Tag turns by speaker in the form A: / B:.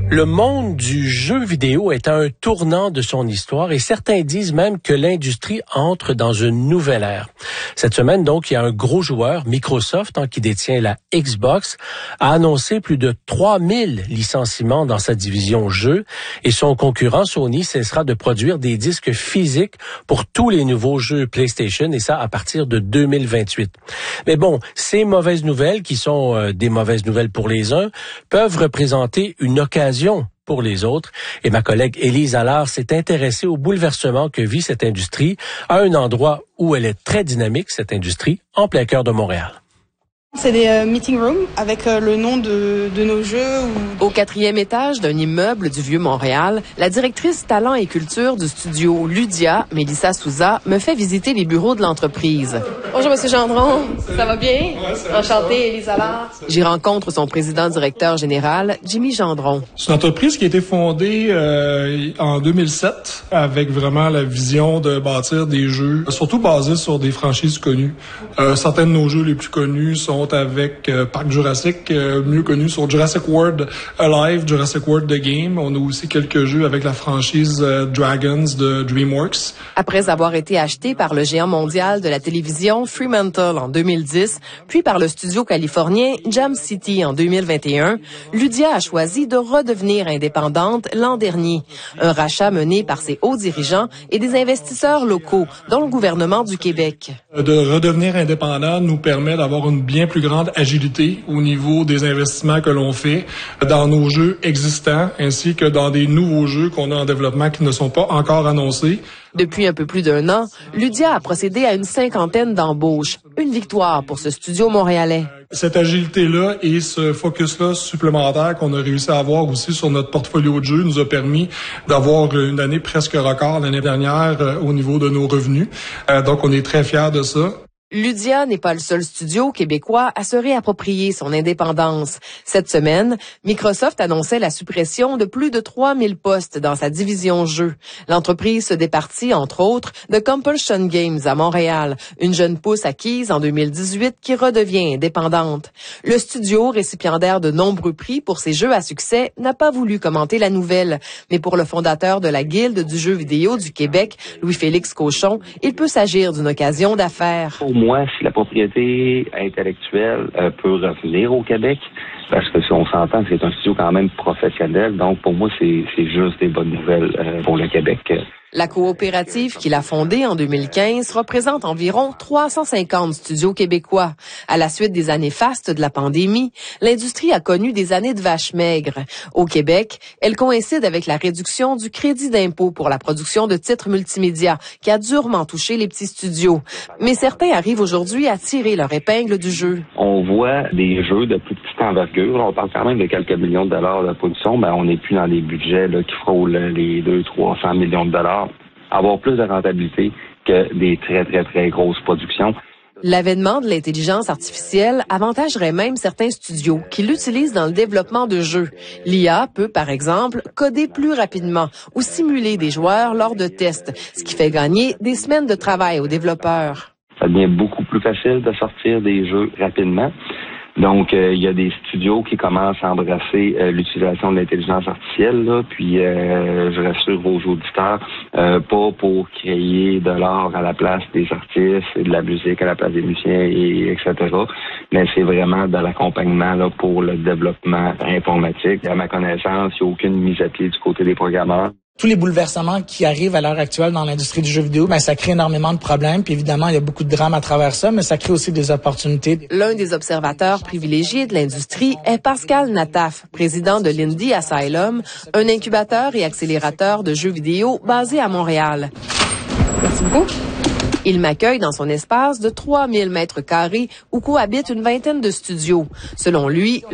A: Le monde du jeu vidéo est à un tournant de son histoire et certains disent même que l'industrie entre dans une nouvelle ère. Cette semaine, donc, il y a un gros joueur, Microsoft, qui détient la Xbox, a annoncé plus de 3000 licenciements dans sa division jeux et son concurrent Sony cessera de produire des disques physiques pour tous les nouveaux jeux PlayStation et ça à partir de 2028. Mais bon, ces mauvaises nouvelles, qui sont des mauvaises nouvelles pour les uns, peuvent représenter une occasion pour les autres. Et ma collègue Élise Allard s'est intéressée au bouleversement que vit cette industrie à un endroit où elle est très dynamique, cette industrie, en plein cœur de Montréal.
B: C'est des meeting rooms avec le nom de nos jeux.
C: Au 4e étage d'un immeuble du Vieux-Montréal, la directrice talent et culture du studio Ludia, Mélissa Souza, me fait visiter les bureaux de l'entreprise.
B: Bonjour, Monsieur Gendron. Ça va bien? Enchantée, Élise Allard.
C: J'y rencontre son président-directeur général, Jimmy Gendron.
D: C'est une entreprise qui a été fondée en 2007 avec vraiment la vision de bâtir des jeux, surtout basés sur des franchises connues. Certains de nos jeux les plus connus sont avec Parc Jurassic, mieux connu sur Jurassic World Alive, Jurassic World The Game. On a aussi quelques jeux avec la franchise Dragons de DreamWorks.
C: Après avoir été acheté par le géant mondial de la télévision Fremantle en 2010, puis par le studio californien Jam City en 2021, Ludia a choisi de redevenir indépendante l'an dernier. Un rachat mené par ses hauts dirigeants et des investisseurs locaux, dont le gouvernement du Québec.
D: De redevenir indépendant nous permet d'avoir une bien plus grande agilité au niveau des investissements que l'on fait dans nos jeux existants ainsi que dans des nouveaux jeux qu'on a en développement qui ne sont pas encore annoncés.
C: Depuis un peu plus d'1 an, Ludia a procédé à une 50aine d'embauches. Une victoire pour ce studio montréalais.
D: Cette agilité-là et ce focus-là supplémentaire qu'on a réussi à avoir aussi sur notre portfolio de jeux nous a permis d'avoir une année presque record l'année dernière au niveau de nos revenus. Donc, on est très fiers de ça.
C: Ludia n'est pas le seul studio québécois à se réapproprier son indépendance. Cette semaine, Microsoft annonçait la suppression de plus de 3000 postes dans sa division jeux. L'entreprise se départit, entre autres, de Compulsion Games à Montréal, une jeune pousse acquise en 2018 qui redevient indépendante. Le studio, récipiendaire de nombreux prix pour ses jeux à succès, n'a pas voulu commenter la nouvelle. Mais pour le fondateur de la Guilde du jeu vidéo du Québec, Louis-Félix Cochon, il peut s'agir d'une occasion d'affaires.
E: Pour moi, si la propriété intellectuelle peut revenir au Québec, parce que si on s'entend, c'est un studio quand même professionnel, donc pour moi, c'est juste des bonnes nouvelles pour le Québec.
C: La coopérative qu'il a fondée en 2015 représente environ 350 studios québécois. À la suite des années fastes de la pandémie, l'industrie a connu des années de vaches maigres. Au Québec, elle coïncide avec la réduction du crédit d'impôt pour la production de titres multimédia qui a durement touché les petits studios. Mais certains arrivent aujourd'hui à tirer leur épingle du jeu.
E: On voit des jeux de plus petite envergure. On parle quand même de quelques millions de dollars de production. On n'est plus dans des budgets qui frôlent les 200-300 millions de dollars. Avoir plus de rentabilité que des très, très, très grosses productions.
C: L'avènement de l'intelligence artificielle avantagerait même certains studios qui l'utilisent dans le développement de jeux. L'IA peut, par exemple, coder plus rapidement ou simuler des joueurs lors de tests, ce qui fait gagner des semaines de travail aux développeurs.
E: Ça devient beaucoup plus facile de sortir des jeux rapidement. Donc, il y a des studios qui commencent à embrasser l'utilisation de l'intelligence artificielle. Puis, je rassure vos auditeurs, pas pour créer de l'art à la place des artistes et de la musique à la place des musiciens, etc. Mais c'est vraiment de l'accompagnement pour le développement informatique. À ma connaissance, il n'y a aucune mise à pied du côté des programmeurs.
F: Tous les bouleversements qui arrivent à l'heure actuelle dans l'industrie du jeu vidéo, ça crée énormément de problèmes. Puis évidemment, il y a beaucoup de drames à travers ça, mais ça crée aussi des opportunités.
C: L'un des observateurs privilégiés de l'industrie est Pascal Nataf, président de l'Indie Asylum, un incubateur et accélérateur de jeux vidéo basé à Montréal.
B: Merci beaucoup.
C: Il m'accueille dans son espace de 3000 mètres carrés où cohabitent une vingtaine de studios. Selon lui,